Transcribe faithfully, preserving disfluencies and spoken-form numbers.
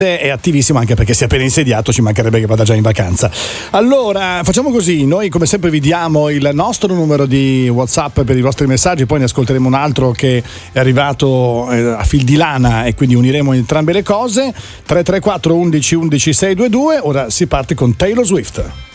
è attivissimo, anche perché si è appena insediato, ci mancherebbe che vada già in vacanza. Allora facciamo così, noi come sempre vi diamo il nostro numero di WhatsApp per i vostri messaggi, poi ne ascolteremo un altro che è arrivato eh, a fil di lana e quindi uniremo entrambe le cose. Tre tre quattro undici undici sei due due. Ora si parte con Taylor Swift.